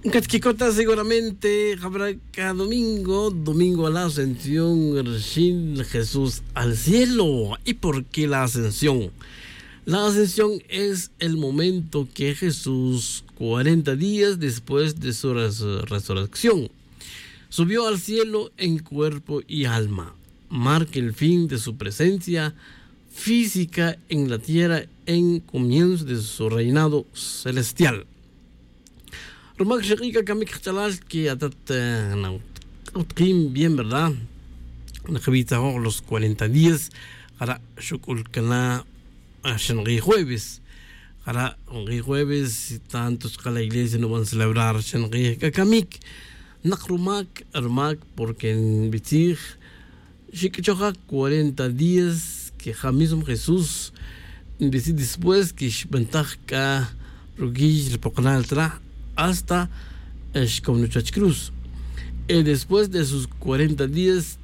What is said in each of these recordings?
Cachiquicota seguramente habrá cada domingo a la ascensión, recién Jesús al cielo. ¿Y por qué la ascensión? La ascensión es el momento que Jesús, 40 días después de su resurrección, subió al cielo en cuerpo y alma. Marca el fin de su presencia física en la tierra en comienzo de su reinado celestial. Romak Shakika Kamik Chalal que atat bien, ¿verdad? Nakabita los 40 días. Ahora Shukul Kana Shangi jueves. Ahora jueves tantos que la iglesia no van a celebrar Shangi Kamik. Nakrumak Armak porque en Bitir Shikichoka 40 días que mismo Jesús después que Shbentajka Rugi Repokanal Tra hasta Shkomnuchach Cruz. Y después de sus 40 días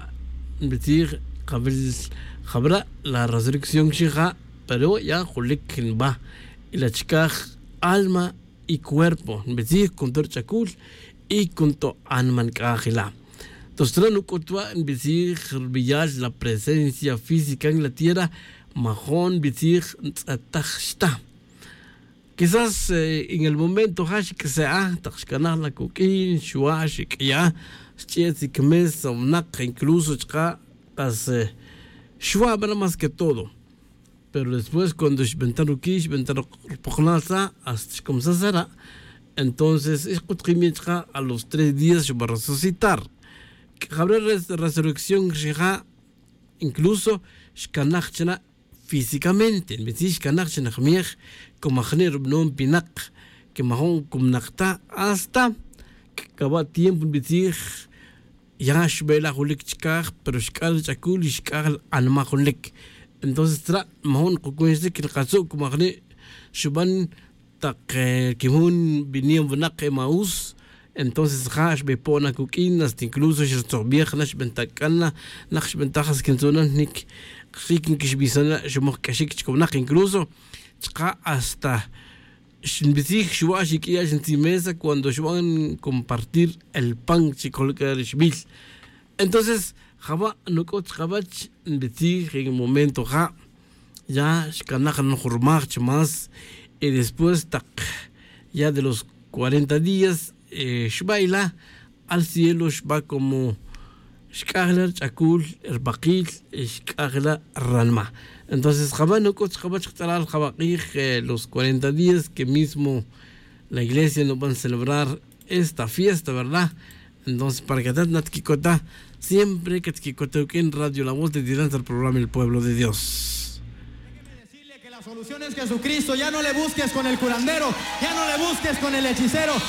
habrá la resurrección Shija, pero ya Julik va y la chica alma y cuerpo con todo chakul y con todo anman kajila. Entonces no cotua en la presencia física en la tierra majón atachta. Quizás en el momento que sea tachkanar la coquín shuashik ya chietzik mes incluso chka as shuabra más que todo. Pero después cuando shbentarukish bentarukpognalsa hasta como será, entonces es kutrimichka a los 3 días va a resucitar. Habrá resurrección shija incluso shkanachna físicamente. En vez de shkanachna khmier como khner bnom pinak que mahon como nakta hasta que acaba tiempo en vez de ya shbela hulik chkar pero shkal chakul shkal anma hulik. Entonces tra mahon kukuense que kaso como khne shuban tak kimun biniam vnak maus. Entonces hash bepona kukin hasta incluso shtorbikhnash bentakana nakh bentajas kenzonan nik khikin kishbisana shumok kashik chkomnak incluso chqa hasta shinbisig shuashik ya mesa cuando van compartir el pan chikolkar shbil. Entonces jaba nukot jabach besig en un momento ya shkanak no hurmach más y después tak ya de los 40 días Shbaila al cielo shba como Shkagler Chakul Erbaqil Shkagla Ranma. Entonces Jabano Koch Jabach Taral Jabaqij los 40 días que mismo la iglesia nos van a celebrar esta fiesta, ¿verdad? Entonces para que Natkikota siempre que Tkikota en Radio La Voz de Dios el programa El Pueblo de Dios. La solución es Jesucristo. Ya no le busques con el curandero, ya no le busques con el hechicero,